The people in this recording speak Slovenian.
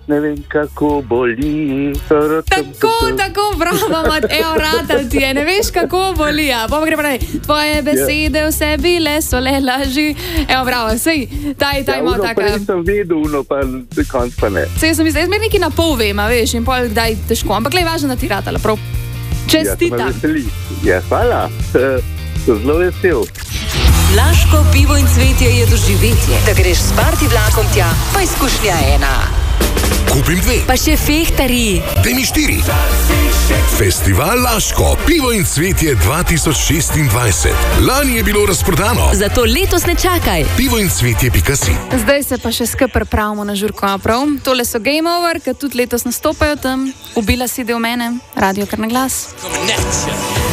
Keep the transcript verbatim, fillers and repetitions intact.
ne vem kako boli. Tako, tako, bravo, mat, evo, ratal ti je, ne veš kako boli, a pa gre pravi, tvoje besede v sebi le so le laži. Evo, bravo, sej, taj, taj Ja, malo uno taka. prej sem vedel, uno pa konc pa ne. Sej, sem mislil, jaz mi nekaj na pol vem, a veš, in pol kdaj težko, ampak le je važno, da ti ratala, prav. Čestitam. Ja, to me veseli. Ja, hvala. Sem zelo vesel. Laško pivo in cvetje je doživetje. Da greš s party vlakom tja, pa izkušnja ena. Kupim dve. Pa še fehtari. Daj mi štiri. Festival Laško, pivo in cvetje dva tisoč šestindvajset. Lani je bilo razprodano. Zato letos ne čakaj. pivo in cvetje pika si. Zdaj se pa še skupaj pripravimo na žurko, a prav? Tole so Game Over, ki tudi letos nastopajo tam. Ubila si del mene, radio kar na glas.